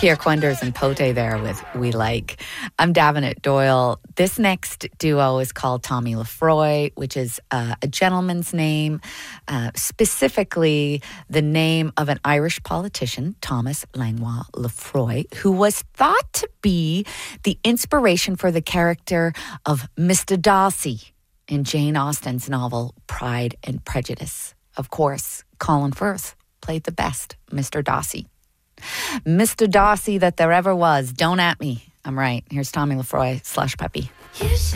Keir Quenders and Pote there with We Like. I'm Davenant Doyle. This next duo is called Tommy Lefroy, which is a gentleman's name, specifically the name of an Irish politician, Thomas Langlois Lefroy, who was thought to be the inspiration for the character of Mr. Darcy in Jane Austen's novel Pride and Prejudice. Of course, Colin Firth played the best Mr. Darcy. Mr. Darcy that there ever was. Don't at me. I'm right. Here's Tommy Lefroy, Slush Puppy.